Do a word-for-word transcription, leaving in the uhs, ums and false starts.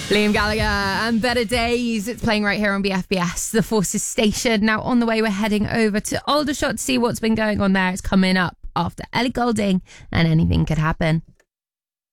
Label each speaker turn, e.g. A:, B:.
A: Liam Gallagher and Better Days. It's playing right here on B F B S, the Forces station. Now, on the way, we're heading over to Aldershot to see what's been going on there. It's coming up after Ellie Goulding and Anything Could Happen.